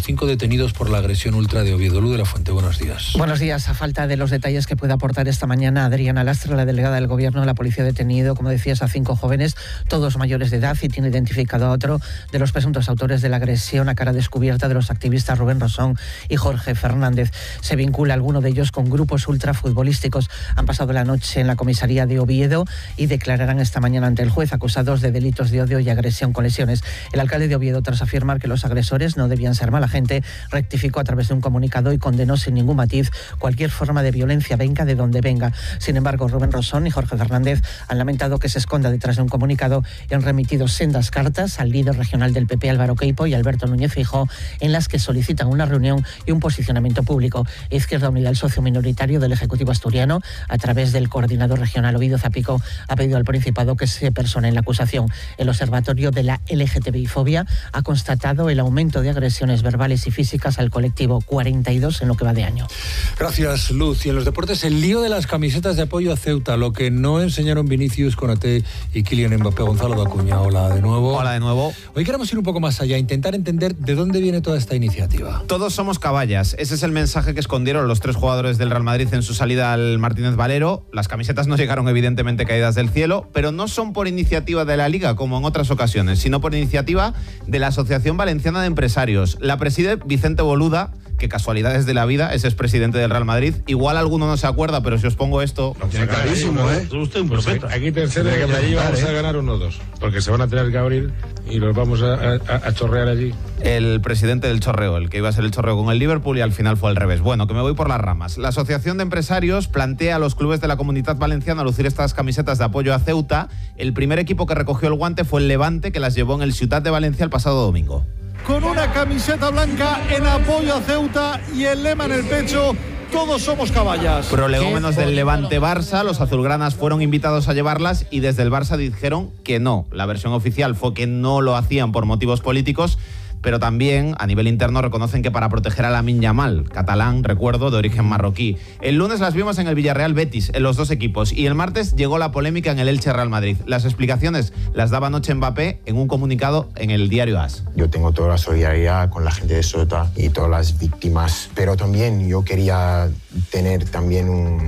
5 detenidos por la agresión ultra de Oviedo. Luz de la Fuente, buenos días. Buenos días. A falta de los detalles que puede aportar esta mañana Adriana Lastra, la delegada del Gobierno, la policía ha detenido, como decías, a 5 jóvenes, todos mayores de edad, y tiene identificado a otro de los presuntos autores de la agresión a cara descubierta de los activistas Rubén Rosón y Jorge Fernández. Se vincula a alguno de ellos con grupos ultrafutbolísticos. Han pasado la noche en la comisaría de Oviedo y declararán esta mañana ante el juez, acusados de delitos de odio y agresión con lesiones. El alcalde de Oviedo, tras afirmar que los agresores no debían ser mala gente, rectificó a través de un comunicado y condenó sin ningún matiz cualquier forma de violencia, venga de donde venga. Sin embargo, Rubén Rosón y Jorge Fernández han lamentado que se esconda detrás de un comunicado y han remitido sendas cartas al líder regional del PP, Álvaro Queipo, y Alberto Núñez Feijóo, en las que solicitan una reunión y un posicionamiento público. Izquierda Unida, el socio minoritario del Ejecutivo asturiano, a través del coordinador regional Ovidio Zapico, ha pedido al Principado que se persone en la acusación. El Observatorio de la LGTBI-fobia ha constatado el aumento de agresiones verbales y físicas al colectivo, 42 en lo que va de año. Gracias, Luz. Y en los deportes, el lío de las camisetas de apoyo a Ceuta, lo que no enseñaron Vinicius, Konaté y Kylian Mbappé. Gonzalo Dacuña, hola de nuevo. Hola de nuevo. Hoy queremos ir un poco más allá, intentar entender de dónde viene toda esta iniciativa. Todos somos caballas. Ese es el mensaje que escondieron los 3 jugadores del Real Madrid en su salida al Martínez Valero. Las camisetas no llegaron evidentemente caídas del cielo, pero no son por iniciativa de la Liga, como en otras ocasiones, sino por iniciativa de la Asociación Valenciana de Empresarios. La preside Vicente Boluda, que casualidades de la vida, es expresidente del Real Madrid. Igual alguno no se acuerda, pero si os pongo esto... Lo tiene clarísimo, ¿eh? Usted un profeta. Aquí tercero de que allí vamos a ganar 1-2, porque se van a tener que abrir y los vamos a chorrear allí. El presidente del chorreo, el que iba a ser el chorreo con el Liverpool, y al final fue al revés. Bueno, que me voy por las ramas. La Asociación de Empresarios plantea a los clubes de la Comunidad Valenciana lucir estas camisetas de apoyo a Ceuta. El primer equipo que recogió el guante fue el Levante, que las llevó en el Ciutat de Valencia el pasado domingo. Con una camiseta blanca en apoyo a Ceuta y el lema en el pecho: todos somos caballas. Prolegómenos del Levante Barça, los azulgranas fueron invitados a llevarlas y desde el Barça dijeron que no. La versión oficial fue que no lo hacían por motivos políticos, pero también a nivel interno reconocen que para proteger a Lamine Yamal, catalán, recuerdo, de origen marroquí. El lunes las vimos en el Villarreal Betis, en los 2 equipos, y el martes llegó la polémica en el Elche Real Madrid. Las explicaciones las daba anoche Mbappé en un comunicado en el diario AS. Yo tengo toda la solidaridad con la gente de Ceuta y todas las víctimas, pero también yo quería tener también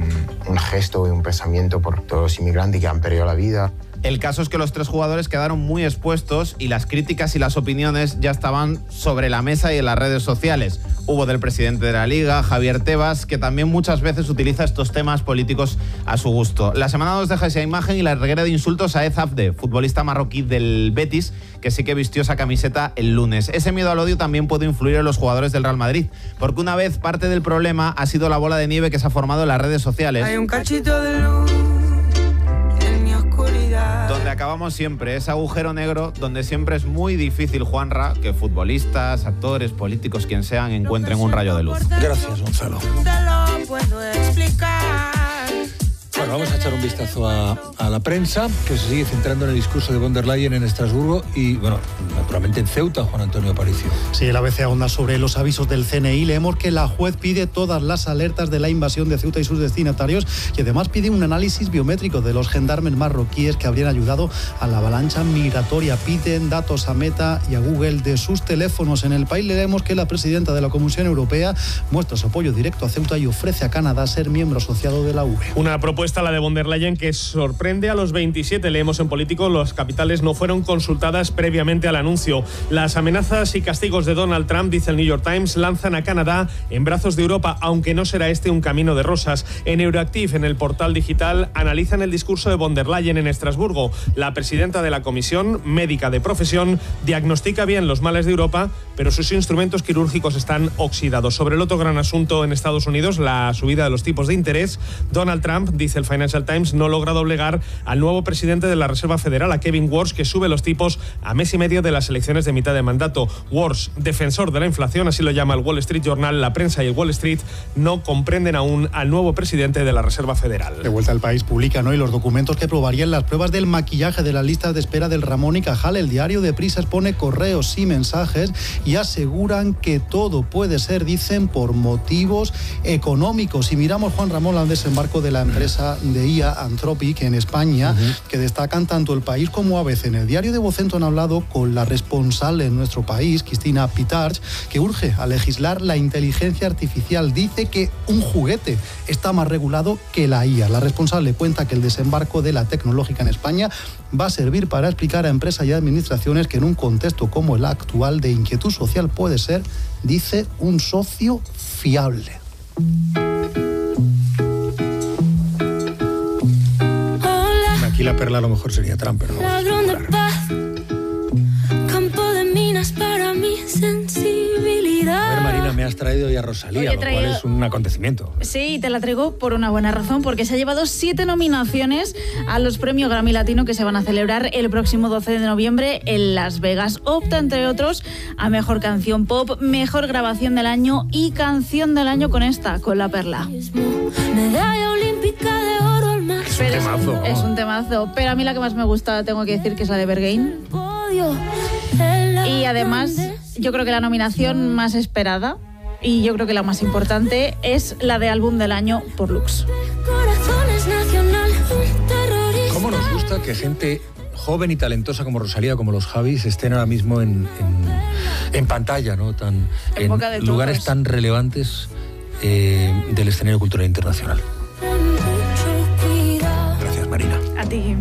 un gesto y un pensamiento por todos los inmigrantes que han perdido la vida. El caso es que los 3 jugadores quedaron muy expuestos y las críticas y las opiniones ya estaban sobre la mesa y en las redes sociales. Hubo del presidente de la Liga, Javier Tebas, que también muchas veces utiliza estos temas políticos a su gusto. La semana nos deja esa imagen y la reguera de insultos a Ed Abde, futbolista marroquí del Betis, que sí que vistió esa camiseta el lunes. Ese miedo al odio también puede influir en los jugadores del Real Madrid, porque una vez parte del problema ha sido la bola de nieve que se ha formado en las redes sociales. Hay un cachito de luz en mi oscuridad. Donde acabamos siempre, ese agujero negro donde siempre es muy difícil, Juanra, que futbolistas, actores, políticos, quien sean, encuentren un rayo de luz. Gracias, Gonzalo. Te lo puedo explicar. Bueno, vamos a echar un vistazo a la prensa, que se sigue centrando en el discurso de von der Leyen en Estrasburgo y, bueno, naturalmente en Ceuta, Juan Antonio Aparicio. Sí, el ABC ahonda sobre los avisos del CNI. Leemos que la juez pide todas las alertas de la invasión de Ceuta y sus destinatarios y además pide un análisis biométrico de los gendarmes marroquíes que habrían ayudado a la avalancha migratoria. Piden datos a Meta y a Google de sus teléfonos. En El País leemos que la presidenta de la Comisión Europea muestra su apoyo directo a Ceuta y ofrece a Canadá ser miembro asociado de la UE. Una propuesta, la de von der Leyen, que sorprende a los 27. Leemos en Político, las capitales no fueron consultadas previamente al anuncio. Las amenazas y castigos de Donald Trump, dice el New York Times, lanzan a Canadá en brazos de Europa, aunque no será este un camino de rosas. En Euroactiv, en el portal digital, analizan el discurso de von der Leyen en Estrasburgo. La presidenta de la Comisión, médica de profesión, diagnostica bien los males de Europa, pero sus instrumentos quirúrgicos están oxidados. Sobre el otro gran asunto en Estados Unidos, la subida de los tipos de interés, Donald Trump, dice el Financial Times, no logra doblegar al nuevo presidente de la Reserva Federal, a Kevin Warsh, que sube los tipos a mes y medio de las elecciones de mitad de mandato. Warsh, defensor de la inflación, así lo llama el Wall Street Journal, la prensa y el Wall Street no comprenden aún al nuevo presidente de la Reserva Federal. De vuelta al País publican hoy los documentos que probarían las pruebas del maquillaje de las listas de espera del Ramón y Cajal. El diario Deprisa expone correos y mensajes y aseguran que todo puede ser, dicen, por motivos económicos. Y miramos, Juan Ramón, al desembarco de la empresa empresa de IA, Anthropic, en España, que destacan tanto El País como ABC. En el diario de Vocento han hablado con la responsable en nuestro país, Cristina Pitarch, que urge a legislar la inteligencia artificial. Dice que un juguete está más regulado que la IA. La responsable cuenta que el desembarco de la tecnológica en España va a servir para explicar a empresas y administraciones que en un contexto como el actual de inquietud social puede ser, dice, un socio fiable. Aquí la perla a lo mejor sería Trump, pero Ladrón de paz, campo de minas para mi sensibilidad. A ver, Marina, me has traído ya a Rosalía, Oye, lo cual es un acontecimiento. Sí, te la traigo por una buena razón, porque se ha llevado 7 nominaciones a los premios Grammy Latino que se van a celebrar el próximo 12 de noviembre en Las Vegas. Opta, entre otros, a Mejor Canción Pop, Mejor Grabación del Año y Canción del Año con esta, con La Perla. Medalla olímpica de oro al más. Es un temazo. Es un temazo, pero a mí la que más me gusta, tengo que decir, que es la de Berghain. Y además, yo creo que la nominación más esperada, y yo creo que la más importante, es la de Álbum del Año por Lux. ¿Cómo nos gusta que gente joven y talentosa como Rosalía, como los Javis, estén ahora mismo en pantalla, ¿no? En boca de lugares todos. tan relevantes del escenario cultural internacional? Gracias, Marina. A ti.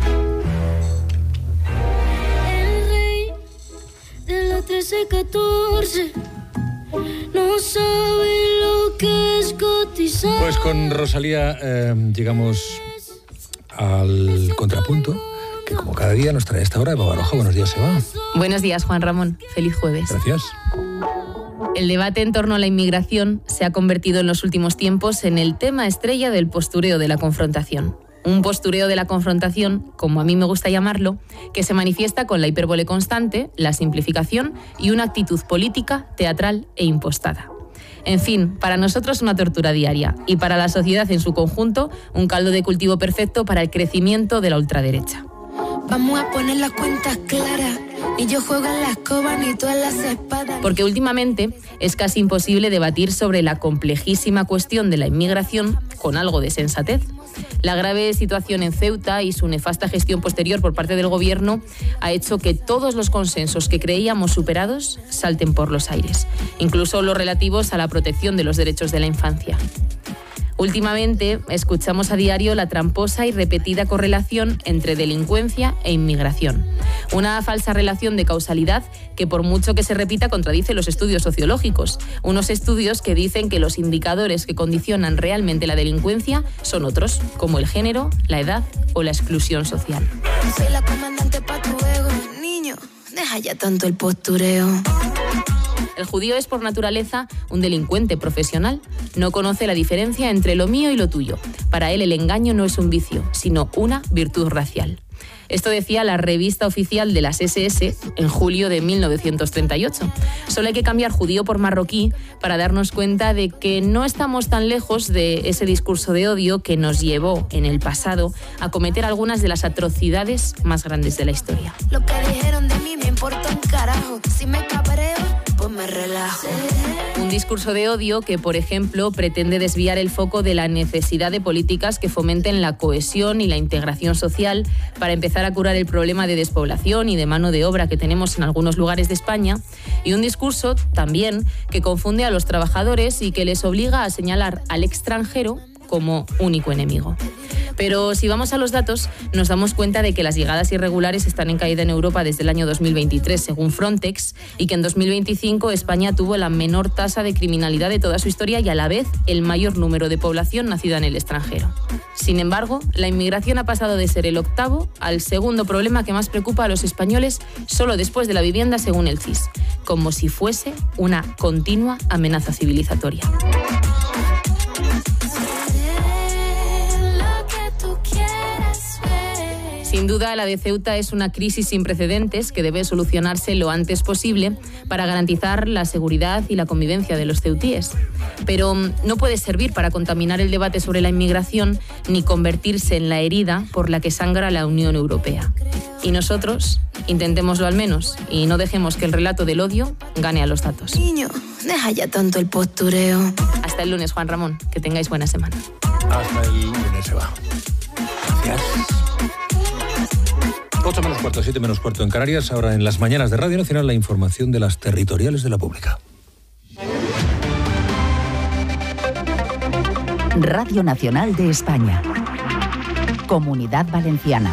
El rey de la 13-14 no sabe lo que es cotizar. Pues con Rosalía llegamos al contrapunto, que como cada día nos trae a esta hora. Eva Baroja, buenos días, Eva. Buenos días, Juan Ramón. Feliz jueves. Gracias. El debate en torno a la inmigración se ha convertido en los últimos tiempos en el tema estrella del postureo de la confrontación. Un postureo de la confrontación, como a mí me gusta llamarlo, que se manifiesta con la hipérbole constante, la simplificación y una actitud política, teatral e impostada. En fin, para nosotros una tortura diaria y para la sociedad en su conjunto un caldo de cultivo perfecto para el crecimiento de la ultraderecha. Vamos a poner las cuentas claras. Ni yo juego en la escoba, ni tú en las espadas. Porque últimamente es casi imposible debatir sobre la complejísima cuestión de la inmigración con algo de sensatez. La grave situación en Ceuta y su nefasta gestión posterior por parte del gobierno ha hecho que todos los consensos que creíamos superados salten por los aires, incluso los relativos a la protección de los derechos de la infancia. Últimamente escuchamos a diario la tramposa y repetida correlación entre delincuencia e inmigración. Una falsa relación de causalidad que, por mucho que se repita, contradice los estudios sociológicos. Unos estudios que dicen que los indicadores que condicionan realmente la delincuencia son otros, como el género, la edad o la exclusión social. Soy la comandante pa' tu ego. Niño, deja ya tanto el postureo. El judío es por naturaleza un delincuente profesional. No conoce la diferencia entre lo mío y lo tuyo. Para él el engaño no es un vicio, sino una virtud racial. Esto decía la revista oficial de las SS en julio de 1938. Solo hay que cambiar judío por marroquí para darnos cuenta de que no estamos tan lejos de ese discurso de odio que nos llevó en el pasado a cometer algunas de las atrocidades más grandes de la historia. Lo que dijeron de mí me importa un carajo. Si me cabreo, pues me relajo. Un discurso de odio que, por ejemplo, pretende desviar el foco de la necesidad de políticas que fomenten la cohesión y la integración social para empezar a curar el problema de despoblación y de mano de obra que tenemos en algunos lugares de España, y un discurso también que confunde a los trabajadores y que les obliga a señalar al extranjero como único enemigo. Pero si vamos a los datos, nos damos cuenta de que las llegadas irregulares están en caída en Europa desde el año 2023, según Frontex, y que en 2025 España tuvo la menor tasa de criminalidad de toda su historia y a la vez el mayor número de población nacida en el extranjero. Sin embargo, la inmigración ha pasado de ser el octavo al segundo problema que más preocupa a los españoles, solo después de la vivienda, según el CIS, como si fuese una continua amenaza civilizatoria. Sin duda, la de Ceuta es una crisis sin precedentes que debe solucionarse lo antes posible para garantizar la seguridad y la convivencia de los ceutíes. Pero no puede servir para contaminar el debate sobre la inmigración ni convertirse en la herida por la que sangra la Unión Europea. Y nosotros, intentémoslo al menos, y no dejemos que el relato del odio gane a los datos. Niño, deja ya tanto el postureo. Hasta el lunes, Juan Ramón. Que tengáis buena semana. Hasta el lunes se va. Gracias. 8 menos cuarto, 7 menos cuarto en Canarias. Ahora en las mañanas de Radio Nacional la información de las territoriales de la Pública. Radio Nacional de España. Comunidad Valenciana.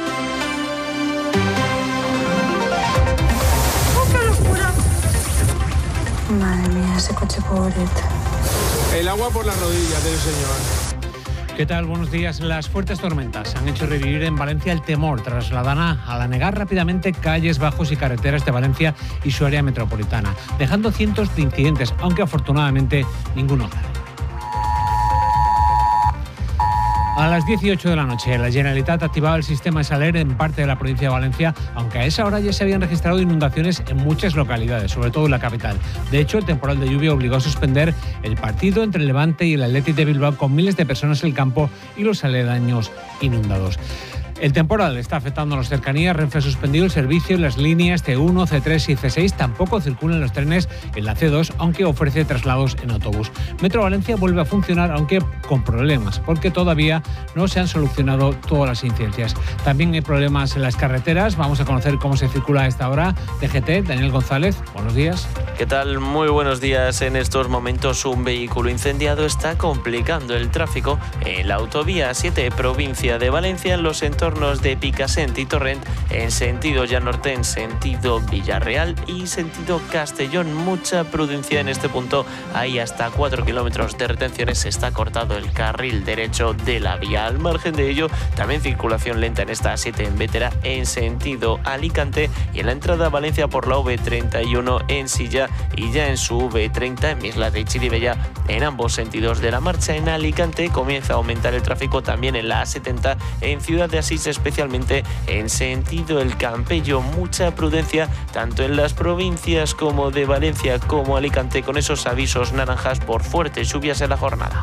Madre mía, ese coche pobrete. El agua por las rodillas del señor. ¿Qué tal? Buenos días. Las fuertes tormentas han hecho revivir en Valencia el temor tras la dana al anegar rápidamente calles, bajos y carreteras de Valencia y su área metropolitana, dejando cientos de incidentes, aunque afortunadamente ninguno grave. A las 18 de la noche, la Generalitat activaba el sistema Saler en parte de la provincia de Valencia, aunque a esa hora ya se habían registrado inundaciones en muchas localidades, sobre todo en la capital. De hecho, el temporal de lluvia obligó a suspender el partido entre el Levante y el Athletic de Bilbao, con miles de personas en el campo y los aledaños inundados. El temporal está afectando a las cercanías. Renfe ha suspendido el servicio en las líneas C1, C3 y C6. Tampoco circulan los trenes en la C2, aunque ofrece traslados en autobús. Metro Valencia vuelve a funcionar, aunque con problemas, porque todavía no se han solucionado todas las incidencias. También hay problemas en las carreteras. Vamos a conocer cómo se circula a esta hora. DGT, Daniel González, buenos días. ¿Qué tal? Muy buenos días. En estos momentos un vehículo incendiado está complicando el tráfico en la autovía 7, provincia de Valencia, en los entornos de Picassent y Torrent, en sentido Llanorte, en sentido Villarreal y sentido Castellón. Mucha prudencia en este punto. Hay hasta 4 kilómetros de retenciones. Se está cortado el carril derecho de la vía. Al margen de ello, también circulación lenta en esta 7 en Vétera, en sentido Alicante, y en la entrada a Valencia por la V31 en Silla, y ya en su V30 en Isla de Chiribella, en ambos sentidos de la marcha. En Alicante comienza a aumentar el tráfico también en la A70 en Ciudad de Asís, especialmente en sentido El Campello. Mucha prudencia tanto en las provincias como de Valencia como Alicante, con esos avisos naranjas por fuertes lluvias en la jornada.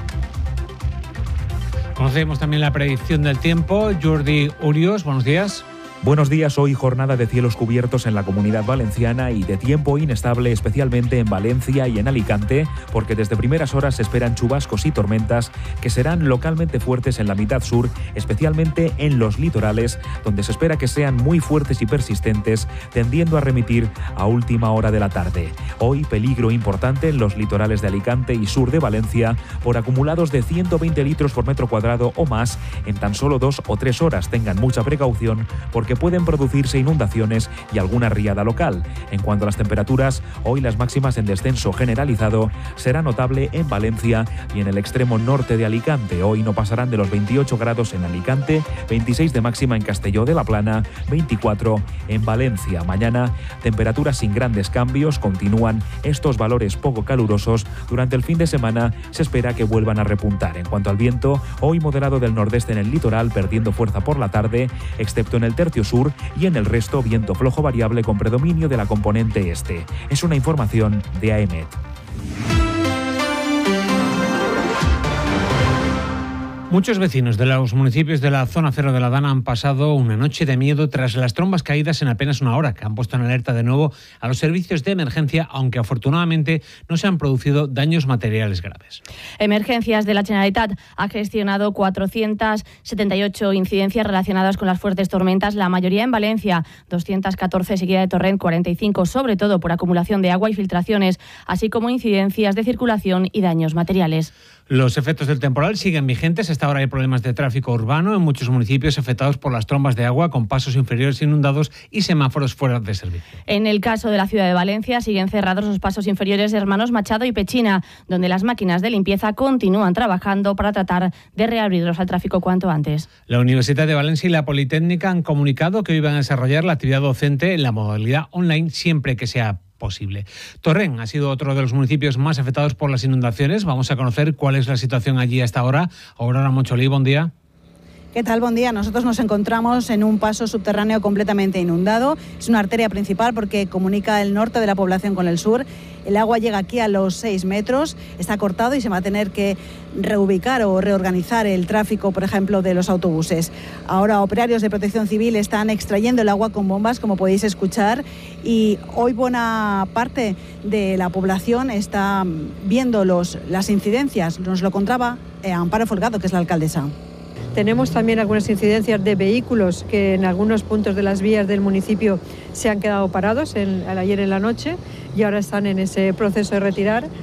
Conocemos también la predicción del tiempo. Jordi Urios, buenos días. Buenos días. Hoy jornada de cielos cubiertos en la Comunidad Valenciana y de tiempo inestable, especialmente en Valencia y en Alicante, porque desde primeras horas se esperan chubascos y tormentas que serán localmente fuertes en la mitad sur, especialmente en los litorales, donde se espera que sean muy fuertes y persistentes, tendiendo a remitir a última hora de la tarde. Hoy peligro importante en los litorales de Alicante y sur de Valencia por acumulados de 120 litros por metro cuadrado o más en tan solo 2 o 3 horas. Tengan mucha precaución porque pueden producirse inundaciones y alguna riada local. En cuanto a las temperaturas, hoy las máximas en descenso generalizado será notable en Valencia y en el extremo norte de Alicante. Hoy no pasarán de los 28 grados en Alicante, 26 de máxima en Castelló de la Plana, 24 en Valencia. Mañana, temperaturas sin grandes cambios, continúan estos valores poco calurosos. Durante el fin de semana se espera que vuelvan a repuntar. En cuanto al viento, hoy moderado del nordeste en el litoral, perdiendo fuerza por la tarde, excepto en el tercio sur, y en el resto viento flojo variable con predominio de la componente este. Es una información de AEMET. Muchos vecinos de los municipios de la zona cero de la Dana han pasado una noche de miedo tras las trombas caídas en apenas una hora, que han puesto en alerta de nuevo a los servicios de emergencia, aunque afortunadamente no se han producido daños materiales graves. Emergencias de la Generalitat ha gestionado 478 incidencias relacionadas con las fuertes tormentas, la mayoría en Valencia, 214 seguida de Torrent, 45, sobre todo por acumulación de agua y filtraciones, así como incidencias de circulación y daños materiales. Los efectos del temporal siguen vigentes. Hasta ahora hay problemas de tráfico urbano en muchos municipios afectados por las trombas de agua, con pasos inferiores inundados y semáforos fuera de servicio. En el caso de la ciudad de Valencia, siguen cerrados los pasos inferiores de Hermanos Machado y Pechina, donde las máquinas de limpieza continúan trabajando para tratar de reabrirlos al tráfico cuanto antes. La Universidad de Valencia y la Politécnica han comunicado que hoy van a desarrollar la actividad docente en la modalidad online siempre que sea posible. Torrent ha sido otro de los municipios más afectados por las inundaciones. Vamos a conocer cuál es la situación allí hasta ahora. Aurora Moncholí, buen día. ¿Qué tal? Buen día. Nosotros nos encontramos en un paso subterráneo completamente inundado. Es una arteria principal porque comunica el norte de la población con el sur. El agua llega aquí a los 6 metros, está cortado y se va a tener que reubicar o reorganizar el tráfico, por ejemplo, de los autobuses. Ahora operarios de Protección Civil están extrayendo el agua con bombas, como podéis escuchar, y hoy buena parte de la población está viendo las incidencias. Nos lo contaba Amparo Folgado, que es la alcaldesa. Tenemos también algunas incidencias de vehículos que en algunos puntos de las vías del municipio se han quedado parados ayer en la noche y ahora están en ese proceso de retirar.